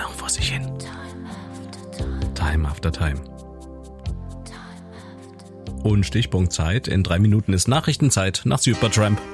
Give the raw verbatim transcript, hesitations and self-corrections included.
so vor sich hin. Time after time. Und Stichpunktzeit. In drei Minuten ist Nachrichtenzeit nach Supertramp.